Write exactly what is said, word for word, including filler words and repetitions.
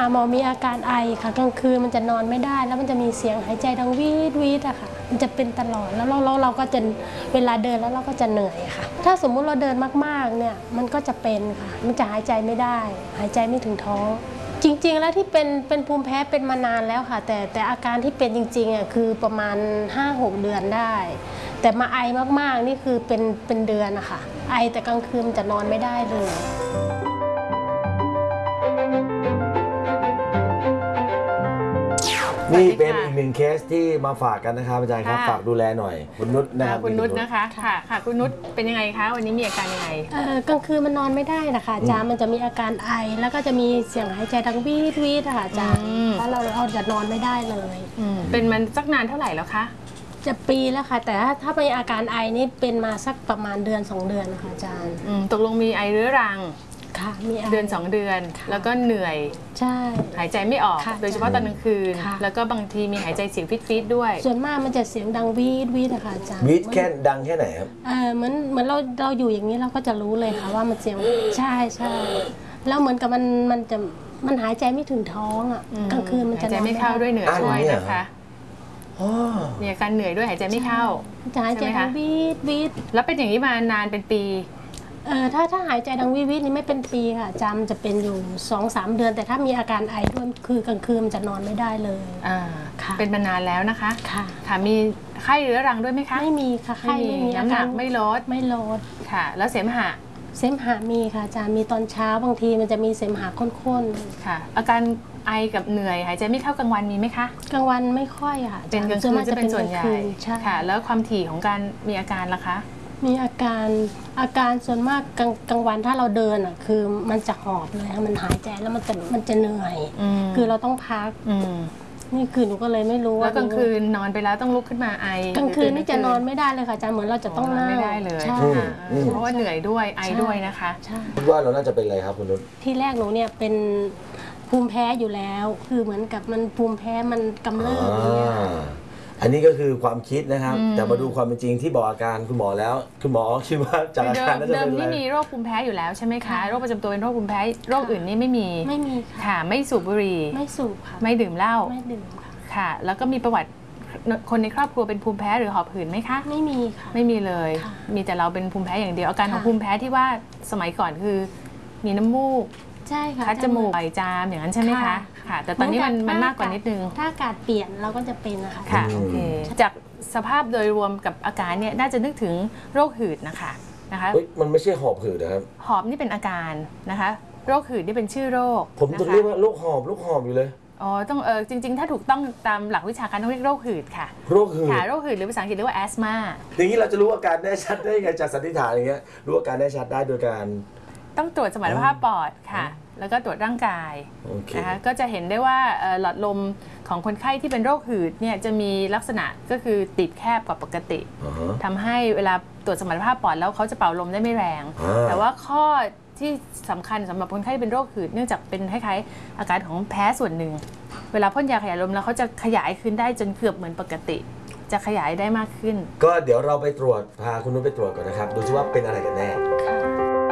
าหมอมีอาการไอค่ะกลางคืนมันจะนอนไม่ได้แล้วมันจะมีเสียงหายใจดังวีดวีดอะค่ะมันจะเป็นตลอดแล้วเราเราเราก็จะเวลาเดินแล้วเราก็จะเหนื่อยค่ะถ้าสมมุติเราเดินมากๆเนี่ยมันก็จะเป็นค่ะมันจะหายใจไม่ได้หายใจไม่ถึงท้องจริงๆแล้วที่เป็นเป็นภูมิแพ้เป็นมานานแล้วค่ะแต่แต่อาการที่เป็นจริงๆอ่ะคือประมาณ ห้าหก เดือนได้แต่มาไอมากๆนี่คือเป็นเป็นเดือนนะคะไอแต่กลางคืนจะนอนไม่ได้เลยนี่เป็นอีกหนึ่งเคสที่มาฝากกันนะครับอาจารย์ครับฝากดูแลหน่อยคุณนุชนะครับคุณนุชนะคะค่ะค่ะคุณนุชเป็นยังไงคะวันนี้มีอาการยังไงเออกลางคืนมันนอนไม่ได้นะคะอาจารย์มันจะมีอาการไอแล้วก็จะมีเสียงหายใจดังวีดวีดค่ะอาจารย์แล้วเราเราจะนอนไม่ได้เลยเป็นมันสักนานเท่าไหร่แล้วคะจะปีแล้วค่ะแต่ถ้าถ้าเป็นอาการไอนี่เป็นมาสักประมาณเดือนสองเดือนนะคะอาจารย์ตกลงมีไอเรื้อรังค่ะมีเดือนสองเดือนแล้วก็เหนื่อยใช่หายใจไม่ออกโดยเฉพาะตอนกลางคืนแล้วก็บางทีมีหายใจเสียงฟิตๆด้วยส่วนมากมันจะเสียงดังวีดวีดนะคะอาจารย์วีดแค่ดังแค่ไหนครับเออเหมือนเหมือนเราเราอยู่อย่างนี้เราก็จะรู้เลยค่ะว่ามันเสียงใช่ใช่แล้วเหมือนกับมันมันจะมันหายใจไม่ถึงท้องอ่ะกลางคืนมันจะหายใจไม่เข้าด้วยเหนื่อยด้วยนะคะมีอาการเหนื่อยด้วยหายใจไม่เข้าจะหายใจดังวีดวีดแล้วเป็นอย่างนี้มานานเป็นปีเออถ้าถ้าหายใจดังวิวินี่ไม่เป็นปีค่ะจำจะเป็นอยู่ สองสาม เดือนแต่ถ้ามีอาการไอด้วยคือกลางคืนจะนอนไม่ได้เลยอ่าเป็นมานานแล้วนะคะค่ะค่ะมีไข้เรื้อรังด้วยไหมคะไม่มีค่ะไข้ไม่มีน้ำหนักไม่ลดไม่ลดค่ะแล้วเสมหะเสมหะมีค่ะอาจารย์มีตอนเช้าบางทีมันจะมีเสมหะข้นๆค่ะอาการไอกับเหนื่อยหายใจไม่เข้ากลางวันมีไหมคะกลางวันไม่ค่อยค่ะเป็นกลางคืนจะเป็นส่วนใหญ่ค่ะแล้วความถี่ของการมีอาการล่ะคะมีอาการอาการส่วนมากกลางกลางวันถ้าเราเดินอ่ะคือมันจะหอบเลยค่ะมันหายใจแล้วมันจะมันจะเหนื่อยคือเราต้องพักนี่คือหนูก็เลยไม่รู้ว่าแล้วกลางคืนนอนไปแล้วต้องลุกขึ้นมาไอกลางคืนนี่จะนอนไม่ได้เลยค่ะอาจารย์เหมือนเราจะต้องนั่งไม่ได้เลยเพราะว่าเหนื่อยด้วยไอด้วยนะคะคิดว่าเราน่าจะเป็นอะไรครับคุณนุชที่แรกหนูเนี่ยเป็นภูมิแพ้อยู่แล้วคือเหมือนกับมันภูมิแพ้มันกำเริบเนี่ยอันนี้ก็คือความคิดนะครับแต่มาดูความเป็นจริงที่บอกอาการคุณหมอแล้วคุณหมอคิดว่าจากอาการน่าจะเป็นอะไรเดิมนี่มีโรคภูมิแพ้อยู่แล้วใช่ไหมคะโรคประจำตัวเป็นโรคภูมิแพ้โรคอื่นนี่ไม่มีไม่มีค่ะไม่สูบบุหรี่ไม่สูบค่ะไม่ดื่มเหล้าไม่ดื่มค่ะค่ะแล้วก็มีประวัติคนในครอบครัวเป็นภูมิแพ้หรือหอบหืดไหมคะไม่มีค่ะไม่มีเลยมีแต่เราเป็นภูมิแพ้อย่างเดียวอาการของภูมิแพ้ที่ว่าสมัยก่อนคือมีน้ำมูกใช่ค่ะคัดจมูกปล่อยจามอย่างนั้นใช่ไหมคะค่ะแต่ตอนนี้มันมันมากกว่านิดนึงถ้าอากาศเปลี่ยนเราก็จะเป็นนะคะค่ะโอเคจากสภาพโดยรวมกับอาการเนี่ยน่าจะนึกถึงโรคหืดนะคะนะคะมันไม่ใช่หอบหืดนะครับหอบนี่เป็นอาการนะคะโรคหืดนี่เป็นชื่อโรคผมต้องเรียกว่าโรคหอบโรคหอบอยู่เลยอ๋อต้องเออจริงๆถ้าถูกต้องตามหลักวิชาการต้องเรียกโรคหืดค่ะโรคหืดค่ะโรคหืดหรือภาษาอังกฤษเรียกว่าแอสมาอย่างนี้เราจะรู้อาการได้ชัดได้ไงจากสันนิษฐานอย่างเงี้ยรู้อาการได้ชัดได้โดยการต้องตรวจสมรรถภาพปอดค่ะแล้วก็ตรวจร่างกายนะคะก็จะเห็นได้ว่าหลอดลมของคนไข้ที่เป็นโรคหืดเนี่ยจะมีลักษณะก็คือตีบแคบกว่าปกติ uh-huh. ทำให้เวลาตรวจสมรรถภาพปอดแล้วเขาจะเป่าลมได้ไม่แรง uh-huh. แต่ว่าข้อที่สำคัญสำหรับคนไข้เป็นโรคหืดเนื่องจากเป็นคล้ายๆอาการของแพ้ส่วนหนึ่งเวลาพ่นยาขยายลมแล้วเขาจะขยายขึ้นได้จนเกือบเหมือนปกติจะขยายได้มากขึ้นก็เดี๋ยวเราไปตรวจพาคุณนุชไปตรวจก่อนนะครับดูซิว่าเป็นอะไรกันแน่